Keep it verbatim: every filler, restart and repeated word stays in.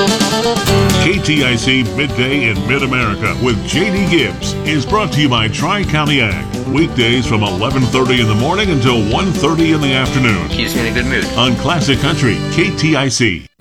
K T I C Midday in Mid-America with J D Gibbs is brought to you by Tri-County Ag. Weekdays from eleven thirty in the morning until one thirty in the afternoon. Keeps me in a good mood. On Classic Country, K T I C.